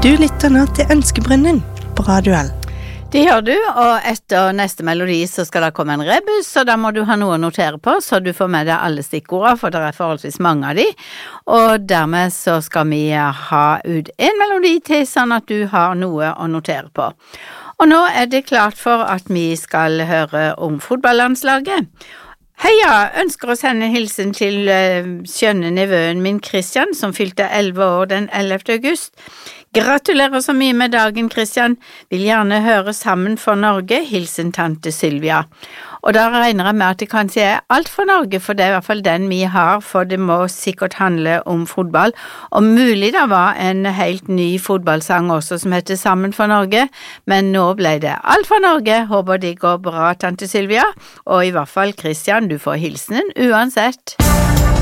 Du lytter nå til Ønskebrønnen på Radio L. Det gjør du, og etter neste melodi så skal det komme en rebus, så da må du ha noe å notere på, så du får med deg alle stikkordene, for det forholdsvis mange av de. Og dermed så skal vi ha ut en melodi til, sånn at du har noe å notere på. Og nå det klart for at vi skal høre om fotballandslaget. Heia, ønsker å sende en hilsen til skjønne nevøen min Christian, som fylte 11 år den 11. august. Gratulerer så mye med dagen, Christian. Vil gjerne høre Sammen for Norge, hilsen tante Sylvia. Og da regner jeg med at det kanskje alt for Norge, for det i hvert fall den vi har, for det må sikkert handle om fotball. Og mulig det var en helt ny fotballsang også som heter Sammen for Norge, men nå ble det alt for Norge. Håper det går bra, tante Sylvia. Og i hvert fall, Christian, du får hilsenen uansett.